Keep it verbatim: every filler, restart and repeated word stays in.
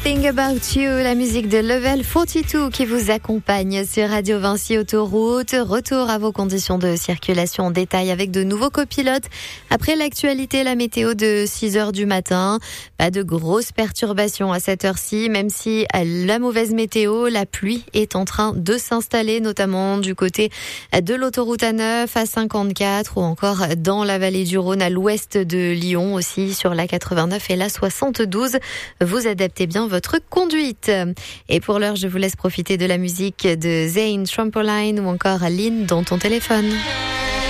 Think About You, la musique de Level quarante-deux qui vous accompagne sur Radio Vinci Autoroute. Retour à vos conditions de circulation en détail avec de nouveaux copilotes. Après l'actualité, la météo de six heures du matin. Pas de grosses perturbations à cette heure-ci, même si la mauvaise météo, la pluie est en train de s'installer, notamment du côté de l'autoroute A neuf, A cinquante-quatre ou encore dans la vallée du Rhône à l'ouest de Lyon aussi sur l'A quatre-vingt-neuf et l'A soixante-douze. Vous adaptez bien votre conduite. Et pour l'heure, je vous laisse profiter de la musique de Zayn, Trampoline ou encore Aline dans ton téléphone.